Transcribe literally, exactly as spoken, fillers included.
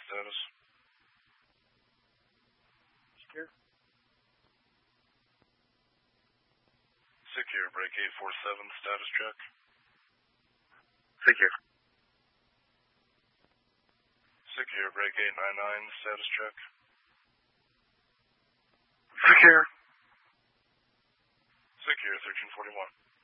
status. Secure. Secure, break eight four seven, status check. Secure. Secure, break eight nine nine, status check. Secure. Secure, thirteen forty-one.